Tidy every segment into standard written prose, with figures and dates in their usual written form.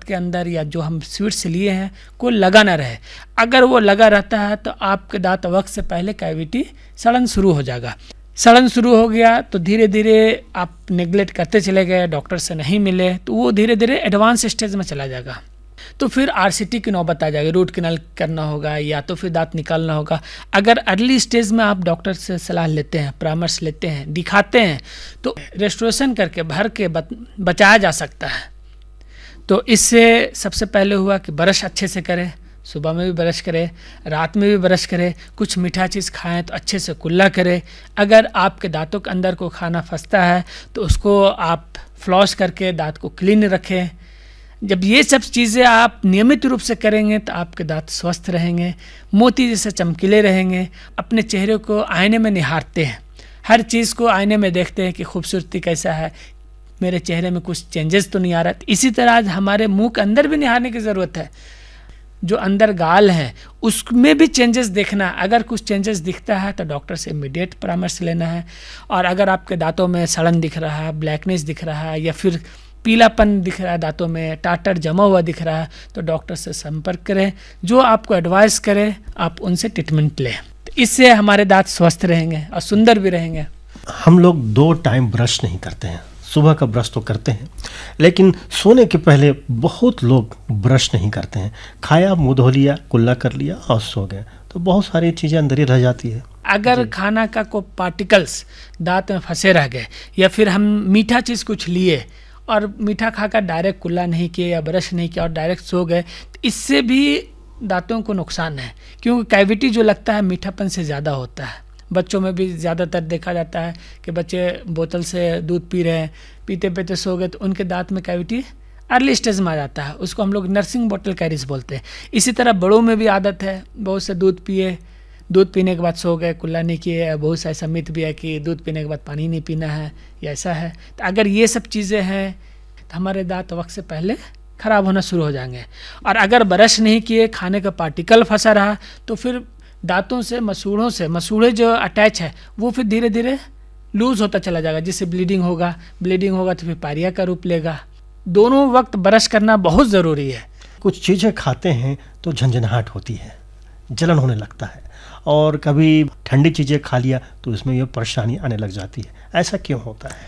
के अंदर या जो हम स्वीट्स लिए हैं को लगा ना रहे। अगर वो लगा रहता है तो आपके दांत वक्त से पहले कैविटी सड़न शुरू हो जाएगा। सड़न शुरू हो गया तो धीरे धीरे आप नेगलेक्ट करते चले गए, डॉक्टर से नहीं मिले, तो वो धीरे धीरे एडवांस स्टेज में चला जाएगा। तो फिर आरसीटी की नौबत आ जाएगी, रूट कैनाल करना होगा या तो फिर दांत निकालना होगा। अगर अर्ली स्टेज में आप डॉक्टर से सलाह लेते हैं, परामर्श लेते हैं, दिखाते हैं, तो रेस्टोरेशन करके भर के बचाया जा सकता है। तो इससे सबसे पहले हुआ कि ब्रश अच्छे से करें, सुबह में भी ब्रश करें, रात में भी ब्रश करें, कुछ मीठा चीज़ खाएं तो अच्छे से कुल्ला करें। अगर आपके दांतों के अंदर को खाना फंसता है तो उसको आप फ्लॉस करके दांत को क्लीन रखें। जब ये सब चीज़ें आप नियमित रूप से करेंगे तो आपके दांत स्वस्थ रहेंगे, मोती जैसे चमकीले रहेंगे। अपने चेहरे को आईने में निहारते हैं, हर चीज़ को आईने में देखते हैं कि खूबसूरती कैसा है, मेरे चेहरे में कुछ चेंजेस तो नहीं आ रहा। इसी तरह आज हमारे मुंह के अंदर भी निहारने की ज़रूरत है। जो अंदर गाल है उसमें भी चेंजेस देखना। अगर कुछ चेंजेस दिखता है तो डॉक्टर से इमीडिएट परामर्श लेना है। और अगर आपके दांतों में सड़न दिख रहा है, ब्लैकनेस दिख रहा है या फिर पीलापन दिख रहा है, दांतों में टाटर जमा हुआ दिख रहा है, तो डॉक्टर से संपर्क करें। जो आपको एडवाइस करें आप उनसे ट्रीटमेंट लें। तो इससे हमारे दांत स्वस्थ रहेंगे और सुंदर भी रहेंगे। हम लोग 2 टाइम ब्रश नहीं करते हैं, सुबह का ब्रश तो करते हैं, लेकिन सोने के पहले बहुत लोग ब्रश नहीं करते हैं। खाया, मुंह धो लिया, कुल्ला कर लिया और सो गए, तो बहुत सारी चीज़ें अंदर ही रह जाती है। अगर खाना का कोई पार्टिकल्स दांत में फंसे रह गए या फिर हम मीठा चीज़ कुछ लिए और मीठा खाकर डायरेक्ट कुल्ला नहीं किया या ब्रश नहीं किया और डायरेक्ट सो गए, तो इससे भी दांतों को नुकसान है। क्योंकि कैविटी जो लगता है मीठापन से ज़्यादा होता है। बच्चों में भी ज़्यादातर देखा जाता है कि बच्चे बोतल से दूध पी रहे हैं, पीते पीते सो गए, तो उनके दांत में कैविटी अर्ली स्टेज में आ जाता है। उसको हम लोग नर्सिंग बोतल कैरिस बोलते हैं। इसी तरह बड़ों में भी आदत है, बहुत से दूध पिए, दूध पीने के बाद सो गए, कुल्ला नहीं किए। बहुत सा ऐसा मिथ भी है कि दूध पीने के बाद पानी नहीं पीना है, या ऐसा है। तो अगर ये सब चीज़ें हैं तो हमारे दांत वक्त से पहले ख़राब होना शुरू हो जाएंगे। और अगर ब्रश नहीं किए, खाने का पार्टिकल फंसा रहा, तो फिर दांतों से मसूड़े जो अटैच है वो फिर धीरे धीरे लूज होता चला जाएगा, जिससे ब्लीडिंग होगा तो फिर पायरिया का रूप लेगा। दोनों वक्त ब्रश करना बहुत ज़रूरी है। कुछ चीज़ें खाते हैं तो झंझनाहट होती है, जलन होने लगता है, और कभी ठंडी चीज़ें खा लिया तो उसमें ये परेशानी आने लग जाती है। ऐसा क्यों होता है?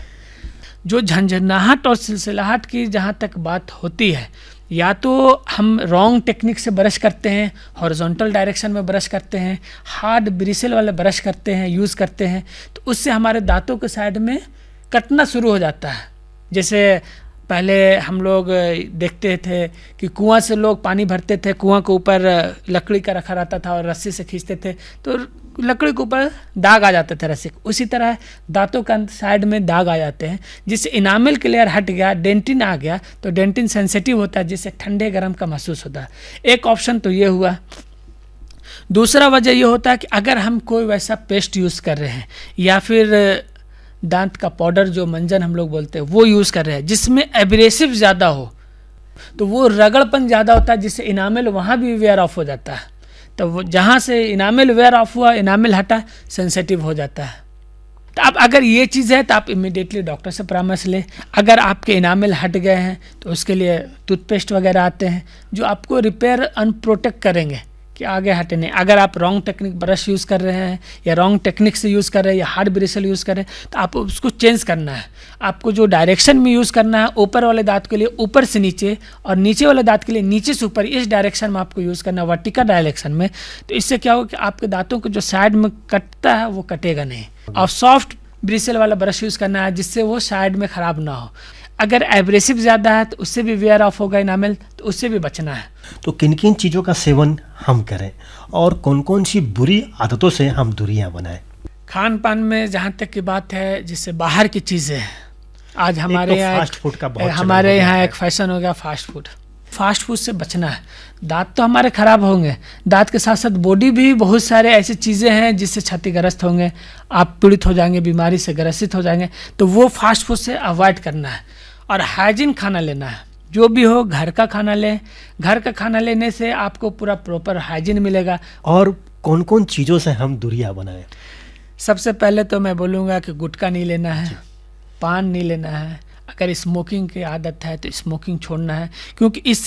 जो झंझनाहट और सिलसिलाहट की जहाँ तक बात होती है, या तो हम रॉन्ग टेक्निक से ब्रश करते हैं, हॉरिजॉन्टल डायरेक्शन में ब्रश करते हैं, हार्ड ब्रिसल वाले ब्रश करते हैं, यूज़ करते हैं, तो उससे हमारे दांतों के साइड में कटना शुरू हो जाता है। जैसे पहले हम लोग देखते थे कि कुआं से लोग पानी भरते थे, कुआं के ऊपर लकड़ी का रखा रहता था और रस्सी से खींचते थे तो लकड़ी के ऊपर दाग आ जाते थे रस्सी। उसी तरह दांतों का साइड में दाग आ जाते हैं, जिससे इनामिल की लेयर हट गया, डेंटिन आ गया, तो डेंटिन सेंसिटिव होता है, जिससे ठंडे गर्म का महसूस होता है। एक ऑप्शन तो ये हुआ। दूसरा वजह ये होता है कि अगर हम कोई वैसा पेस्ट यूज़ कर रहे हैं या फिर दांत का पाउडर जो मंजन हम लोग बोलते हैं वो यूज़ कर रहे हैं, जिसमें एब्रेसिव ज़्यादा हो, तो वो रगड़पन ज़्यादा होता है, जिससे इनामिल वहाँ भी वेयर ऑफ हो जाता है। तो वो जहाँ से इनामिल वेयर ऑफ हुआ, इनामिल हटा, सेंसिटिव हो जाता है। तो अब अगर ये चीज़ है तो आप इमीडिएटली डॉक्टर से परामर्श लें। अगर आपके इनामिल हट गए हैं तो उसके लिए टूथपेस्ट वगैरह आते हैं जो आपको रिपेयर अनप्रोटेक्ट करेंगे कि आगे हटे नहीं। अगर आप रॉन्ग टेक्निक ब्रश यूज़ कर रहे हैं या रॉन्ग टेक्निक से यूज़ कर रहे हैं या हार्ड ब्रिसल यूज़ कर रहे हैं, तो आप उसको चेंज करना है। आपको जो डायरेक्शन में यूज़ करना है, ऊपर वाले दांत के लिए ऊपर से नीचे और नीचे वाले दांत के लिए नीचे से ऊपर, इस डायरेक्शन में आपको यूज़ करना है, वर्टिकल डायरेक्शन में। तो इससे क्या होगा कि आपके दांतों को जो साइड में कटता है वो कटेगा नहीं। और सॉफ्ट ब्रिसल वाला ब्रश यूज़ करना है जिससे वो साइड में ख़राब ना हो। अगर एब्रेसिव ज़्यादा है तो उससे भी वेयर ऑफ होगा इनामिल, तो उससे भी बचना है। तो किन किन चीज़ों का सेवन हम करें और कौन कौन सी बुरी आदतों से हम दूरियां बनाएं? खान पान में जहाँ तक की बात है, जिससे बाहर की चीज़ें आज हमारे यहाँ फास्ट फूड का बहुत हमारे यहाँ एक फैशन हो गया फास्ट फूड से बचना है। दांत तो हमारे ख़राब होंगे, दांत के साथ साथ बॉडी भी बहुत सारे ऐसी चीज़ें हैं जिससे क्षतिग्रस्त होंगे, आप पीड़ित हो जाएंगे, बीमारी से ग्रसित हो जाएंगे। तो वो फास्ट फूड से अवॉइड करना है और हाइजीन खाना लेना है। जो भी हो घर का खाना लें। घर का खाना लेने से आपको पूरा प्रॉपर हाइजीन मिलेगा। और कौन कौन चीज़ों से हम दूरियां बनाएं? सबसे पहले तो मैं बोलूँगा कि गुटखा नहीं लेना है, पान नहीं लेना है। अगर स्मोकिंग की आदत है तो स्मोकिंग छोड़ना है, क्योंकि इस